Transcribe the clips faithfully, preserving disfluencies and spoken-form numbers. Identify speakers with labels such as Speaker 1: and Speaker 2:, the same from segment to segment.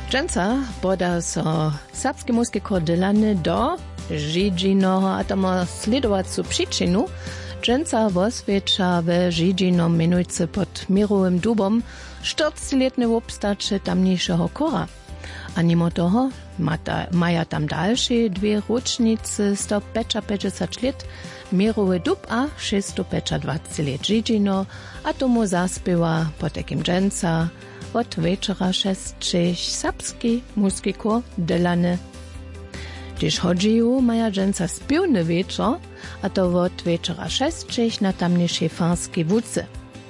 Speaker 1: Dżęca poda so serbskie muski kordylany do Żydżinoho, a tam sledowacu przyczynu. Dżęca woswiecza we Żydżino minujce pod mirowym dubom czterdziestoletnie obstacze tamniejszego kora. A mimo toho maja tam dalsze dwie rocznice sto pięćdziesiąt lat mirowy dub a sto dwadzieścia lat Żydżino, a tomu zaspiewa po takim Dżęca od wieczora sześć serbski muski kor Dylany. Gdyż chodził maja Dżęca spiewny wieczor, a to od wieczora sześć na tamniejszej fanskiej wódce.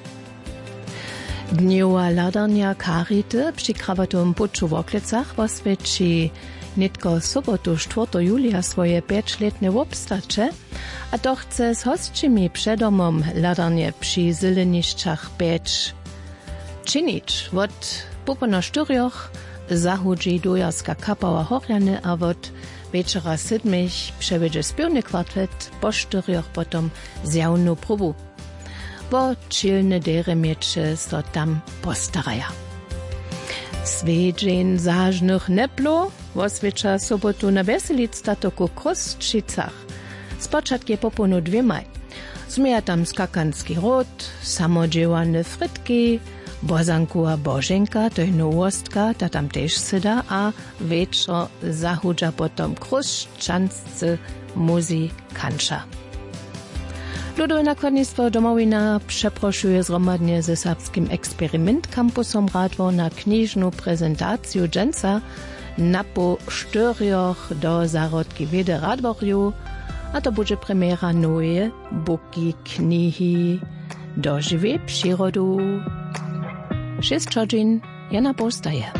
Speaker 1: Dniowa ladarnia Karity przy krawatovym puczu w Oklecach oswieci nitko sobotu czwartego julia swoje pięcioletnie obstacze, a to chce z hostczymi przedomom ladarnie przy Zyleniszczach pięć czynić. Od półpona czterech zahudzi dujarska kapała Horjany, a od wieczora siedmich przewiedzie spiewny kwartet, po czterech potom zjawną próbu. Bo chilne dere miecze sto tam postaraja. Swiedzień zażnych neplo oswiecza sobotu na Weselic tatoku Kruszczycach. Z początkiem po ponu dwie maj. Zmieja tam skakanski ród, samodziełane frytki, bozankuła bożenka, to je nowostka, ta tam też syda, a wieczor zahudza potom kruszczanscy muzykanča. Ludowe nakładnictwo Domowina przeproszuje zgromadnie ze serbskim eksperyment kampusom Radwo na kniżną prezentację Dżęca na po czterech do zarodki wiedy Radworju, a to będzie premiera nowe buki knihy do żywej przyrody. Sześć godzin Jana postaje.